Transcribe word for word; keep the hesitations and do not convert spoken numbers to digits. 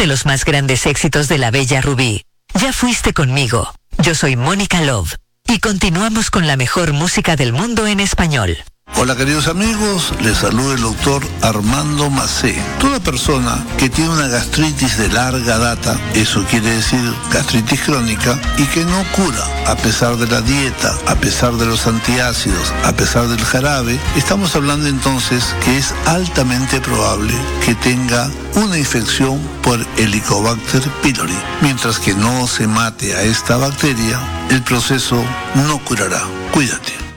de los más grandes éxitos de la bella Rubí. Ya fuiste conmigo. Yo soy Mónica Love. Y continuamos con la mejor música del mundo en español. Hola queridos amigos, les saluda el doctor Armando Macé. Toda persona que tiene una gastritis de larga data, eso quiere decir gastritis crónica, y que no cura a pesar de la dieta, a pesar de los antiácidos, a pesar del jarabe, estamos hablando entonces que es altamente probable que tenga una infección por Helicobacter pylori. Mientras que no se mate a esta bacteria, el proceso no curará. Cuídate.